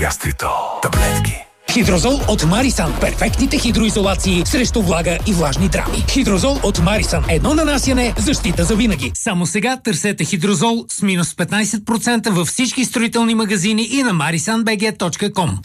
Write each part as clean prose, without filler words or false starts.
Гастритол. Таблетки. Хидрозол от Марисан. Перфектните хидроизолации срещу влага и влажни драми. Хидрозол от Марисан. Едно нанасяне, защита за винаги. Само сега търсете Хидрозол с минус 15% във всички строителни магазини и на marisanbg.com.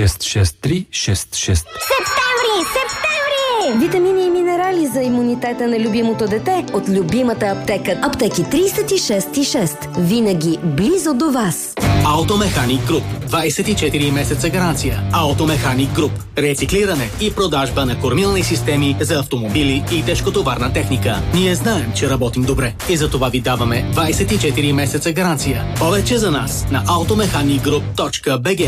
366366. Септември! Витамини и минерали за имунитета на любимото дете от любимата аптека. Аптеки 36,6. Винаги близо до вас. Автомеханик Груп. 24 месеца гаранция. Автомеханик Груп. Рециклиране и продажба на кормилни системи за автомобили и тежкотоварна техника. Ние знаем, че работим добре и за това ви даваме 24 месеца гаранция. Повече за нас на automechanicgroup.bg.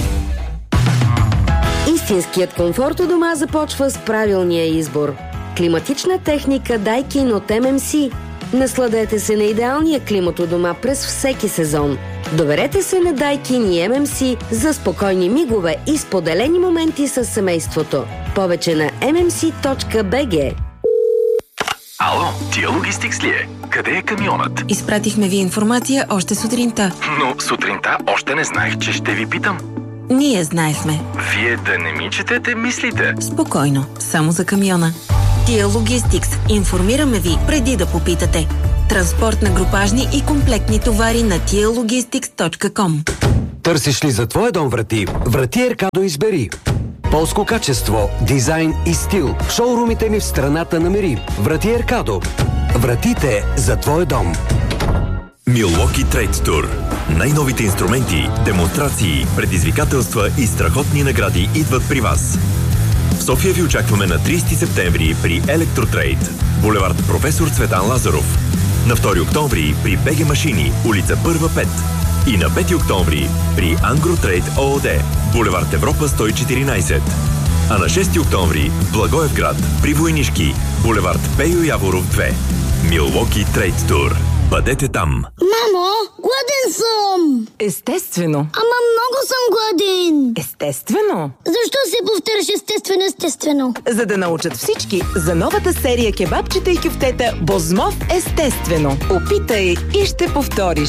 Истинският комфорт у дома започва с правилния избор. Климатична техника Daikin от MMC. Насладете се на идеалния климат у дома през всеки сезон. Доверете се на Daikin и MMC за спокойни мигове и споделени моменти с семейството. Повече на mmc.bg. Ало, Тия Логистикс ли е? Къде е камионът? Изпратихме ви информация още сутринта. Но сутринта още не знаех, че ще ви питам. Ние знаехме. Вие да не ми четете мислите. Спокойно, само за камиона. Тия Логистикс. Информираме ви преди да попитате. Транспорт на групажни и комплектни товари на tialogistics.com. Търсиш ли за твоя дом врати? Врати Еркадо избери. Полско качество, дизайн и стил. В шоурумите ни в страната намери. Врати Еркадо. Вратите за твоя дом. Milwaukee Trade Tour. Най-новите инструменти, демонстрации, предизвикателства и страхотни награди идват при вас. В София ви очакваме на 30 септември при Електротрейд, булевард Професор Цветан Лазаров. На 2 октомври при БГ Машини, улица 1-5. И на 5 октомври при Ангротрейд ООД, булевард Европа 114. А на 6 октомври в Благоевград при Войнишки, булевард Пейо Яворов 2. Milwaukee Trade Tour. Бъдете там! Мамо, гладен съм! Естествено! Ама много съм гладен! Естествено! Защо се повтаряш естествено? За да научат всички за новата серия кебабчета и кюфтета Бозмов естествено. Опитай и ще повториш.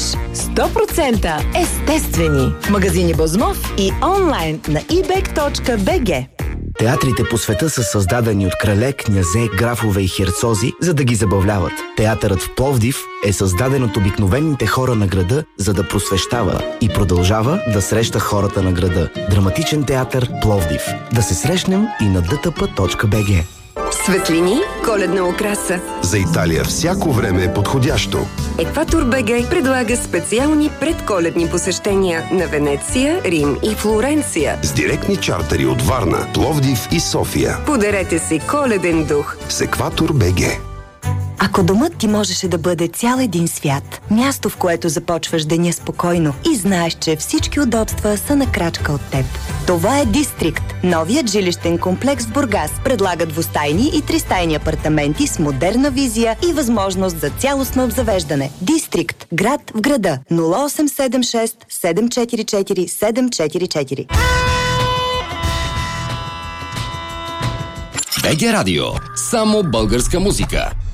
100% естествени. В магазини Бозмов и онлайн на ebek.bg. Театрите по света са създадени от крале, князе, графове и херцози, за да ги забавляват. Театърът в Пловдив е създаден от обикновените хора на града, за да просвещава и продължава да среща хората на града. Драматичен театър Пловдив. Да се срещнем и на dtp.bg. Светлини, коледна украса. За Италия всяко време е подходящо. Екватор БГ предлага специални предколедни посещения на Венеция, Рим и Флоренция. С директни чартери от Варна, Пловдив и София. Подарете си коледен дух с Екватор БГ. Ако домът ти можеше да бъде цял един свят, място, в което започваш деня спокойно и знаеш, че всички удобства са на крачка от теб. Това е Дистрикт. Новият жилищен комплекс в Бургас предлага двустайни и тристайни апартаменти с модерна визия и възможност за цялостно обзавеждане. Дистрикт. Град в града. 0876 744 744. БГ Радио. Само българска музика.